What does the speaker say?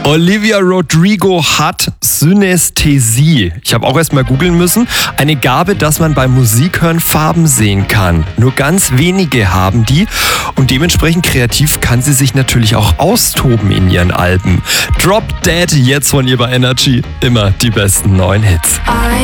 Olivia Rodrigo hat Synästhesie. Ich habe auch erst mal googeln müssen. Eine Gabe, dass man beim Musikhören Farben sehen kann. Nur ganz wenige haben die und dementsprechend kreativ kann sie sich natürlich auch austoben in ihren Alben. Drop Dead jetzt von ihr bei Energy. Immer die besten neuen Hits.